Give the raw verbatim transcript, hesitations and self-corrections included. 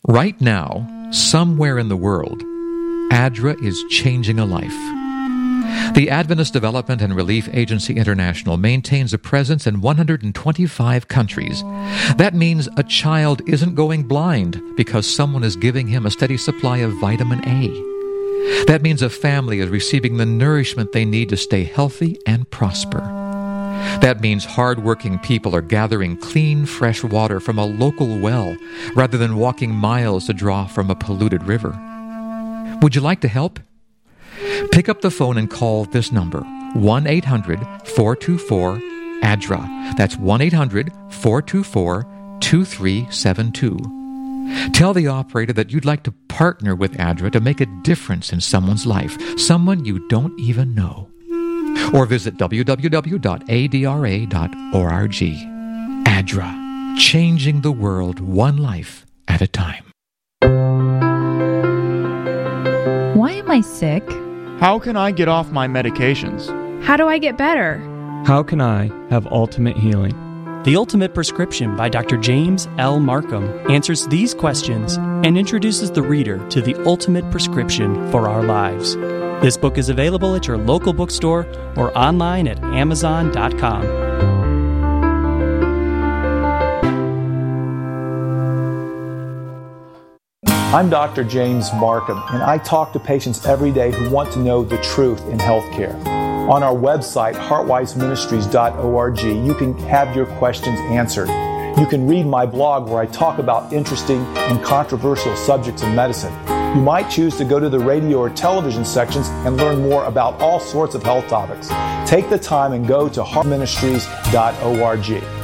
Right now, somewhere in the world, A D R A is changing a life. The Adventist Development and Relief Agency International maintains a presence in one hundred twenty-five countries. That means a child isn't going blind because someone is giving him a steady supply of vitamin A. That means a family is receiving the nourishment they need to stay healthy and prosper. That means hard-working people are gathering clean, fresh water from a local well rather than walking miles to draw from a polluted river. Would you like to help? Pick up the phone and call this number, one eight hundred four two four A D R A. That's one eight hundred four two four two three seven two. Tell the operator that you'd like to partner with A D R A to make a difference in someone's life, someone you don't even know. Or visit w w w dot a d r a dot org. A D R A, changing the world one life at a time. Why am I sick? How can I get off my medications? How do I get better? How can I have ultimate healing? The Ultimate Prescription by Doctor James L. Markham answers these questions and introduces the reader to the ultimate prescription for our lives. This book is available at your local bookstore or online at amazon dot com. I'm Doctor James Markham, and I talk to patients every day who want to know the truth in healthcare. On our website, heartwise ministries dot org, you can have your questions answered. You can read my blog where I talk about interesting and controversial subjects in medicine. You might choose to go to the radio or television sections and learn more about all sorts of health topics. Take the time and go to heart ministries dot org.